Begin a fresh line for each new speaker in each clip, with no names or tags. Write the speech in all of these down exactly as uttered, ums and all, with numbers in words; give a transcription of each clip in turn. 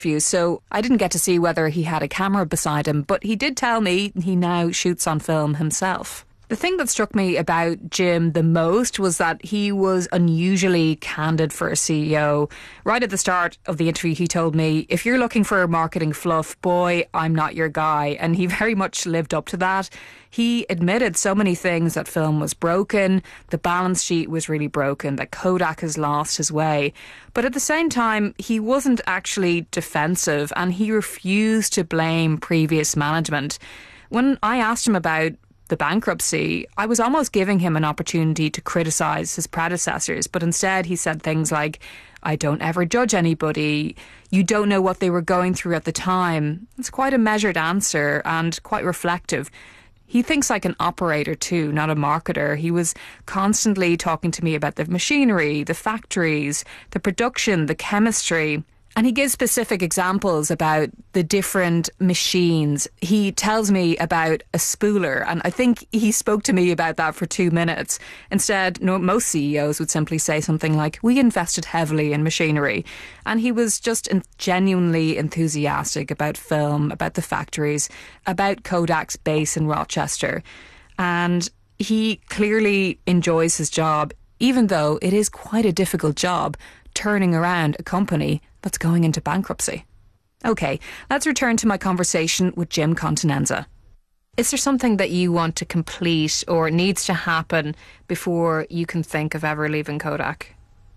interview, so I didn't get to see whether he had a camera beside him, but he did tell me he now shoots on film himself. The thing that struck me about Jim the most was that he was unusually candid for a C E O. Right at the start of the interview, he told me, if you're looking for marketing fluff, boy, I'm not your guy. And he very much lived up to that. He admitted so many things, that film was broken, the balance sheet was really broken, that Kodak has lost his way. But at the same time, he wasn't actually defensive, and he refused to blame previous management. When I asked him about the bankruptcy, I was almost giving him an opportunity to criticise his predecessors, but instead he said things like, I don't ever judge anybody, you don't know what they were going through at the time. It's quite a measured answer and quite reflective. He thinks like an operator too, not a marketer. He was constantly talking to me about the machinery, the factories, the production, the chemistry. And he gives specific examples about the different machines. He tells me about a spooler, and I think he spoke to me about that for two minutes. Instead, no, most C E Os would simply say something like, we invested heavily in machinery. And he was just genuinely enthusiastic about film, about the factories, about Kodak's base in Rochester. And he clearly enjoys his job, even though it is quite a difficult job turning around a company that's going into bankruptcy. Okay, let's return to my conversation with Jim Continenza. Is there something that you want to complete or needs to happen before you can think of ever leaving Kodak?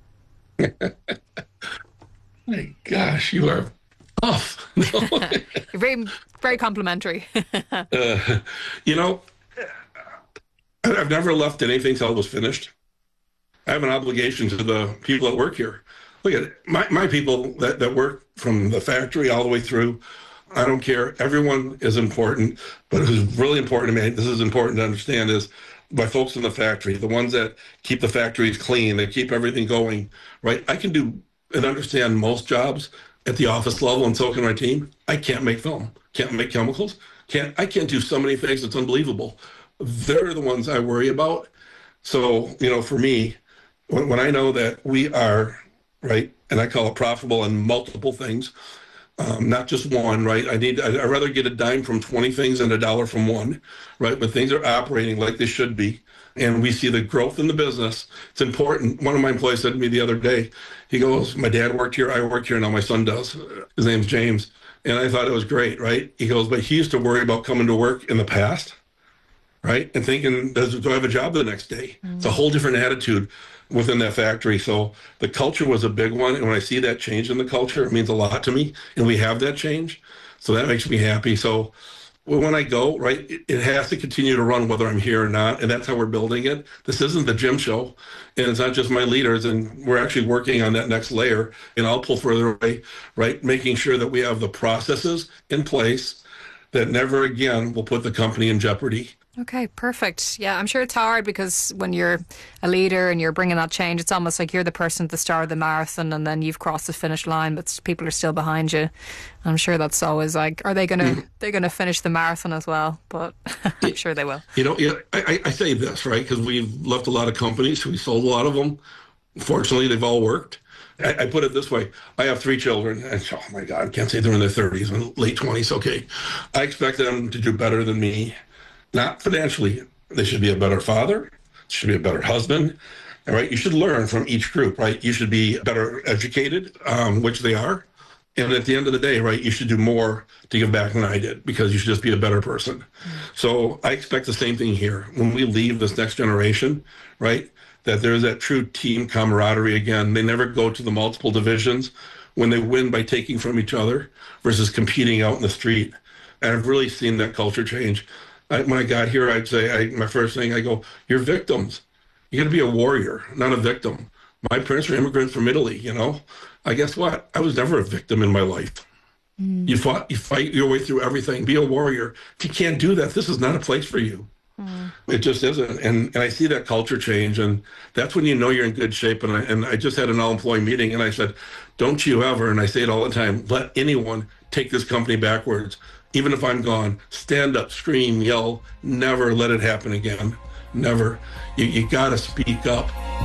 My gosh, you are tough. No.
You're very, very complimentary.
uh, you know, I've never left anything till it was finished. I have an obligation to the people that work here. Look at it. My, my people that, that work from the factory all the way through, I don't care. Everyone is important, but who's really important to me, this is important to understand, is my folks in the factory, the ones that keep the factories clean, that keep everything going, right? I can do and understand most jobs at the office level, and so can my team. I can't make film, can't make chemicals, can't, I can't do so many things, it's unbelievable. They're the ones I worry about. So, you know, for me, when, when I know that we are, right, and I call it profitable in multiple things, um, not just one, right? I need, I'd rather get a dime from twenty things than a dollar from one, right? But things are operating like they should be, and we see the growth in the business. It's important. One of my employees said to me the other day, he goes, my dad worked here, I work here, now my son does. His name's James. And I thought it was great, right? He goes, but he used to worry about coming to work in the past, right? And thinking, does, do I have a job the next day? Mm-hmm. It's a whole different attitude within that factory. So the culture was a big one. And when I see that change in the culture, it means a lot to me. And we have that change. So that makes me happy. So when I go, right, it, it has to continue to run whether I'm here or not. And that's how we're building it. This isn't the Jim show. And it's not just my leaders. And we're actually working on that next layer. And I'll pull further away, right, making sure that we have the processes in place that never again will put the company in jeopardy.
Okay, perfect. Yeah, I'm sure it's hard because when you're a leader and you're bringing that change, it's almost like you're the person at the start of the marathon and then you've crossed the finish line, but people are still behind you. I'm sure that's always like, are they going to mm. they're going to finish the marathon as well? But I'm sure they will.
You know, yeah, I, I say this, right, because we've left a lot of companies. We sold a lot of them. Fortunately, they've all worked. I, I put it this way. I have three children. And, oh, my God, I can't say they're in their thirties, late twenties. Okay. I expect them to do better than me. Not financially. They should be a better father, should be a better husband, all right? You should learn from each group, right? You should be better educated, um, which they are. And at the end of the day, right, you should do more to give back than I did because you should just be a better person. Mm-hmm. So I expect the same thing here. When we leave this next generation, right, that there's that true team camaraderie again. They never go to the multiple divisions when they win by taking from each other versus competing out in the street. And I've really seen that culture change. I, when I got here, I'd say, I, my first thing, I go, you're victims. You got to be a warrior, not a victim. My parents were immigrants from Italy, you know. I guess what? I was never a victim in my life. Mm. You fought, you fight your way through everything. Be a warrior. If you can't do that, this is not a place for you. Mm. It just isn't. And, and I see that culture change, and that's when you know you're in good shape. And I, and I just had an all-employee meeting, and I said, don't you ever, and I say it all the time, let anyone take this company backwards. Even if I'm gone, stand up, scream, yell, never let it happen again. Never. You, you got to speak up.